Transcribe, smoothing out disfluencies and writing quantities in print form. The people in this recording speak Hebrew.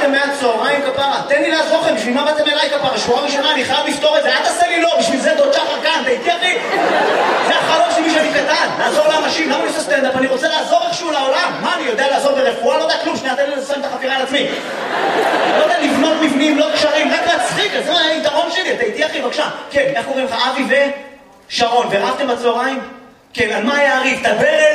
באתם מהצהריים כפרה? תן לי לעזור לכם, בשביל מה באתם אליי כפרה? שבועה ראשונה, אני חייב לפתור את זה, אל תעשה לי לא, בשביל זה דוד שחר כאן, אתה איתי אחי? זה החלום שלי שאני קטן, לעזור לאנשים, למה אני עושה סטנדאפ? אני רוצה לעזור איכשהו לעולם. מה, אני יודע לעזור ברפואה? לא יודע כלום, שנייה, תן לי לסיים את החפירה על עצמי. לא יודע לבנות מבנים, לא קשרים, רק להצחיק, אז זה היתרון שלי, אתה איתי אחי, בבקשה. כן, איך קוראים לך? אבי ושרון, ורבתם בצהריים? כן, על מה היה הריב? תדבר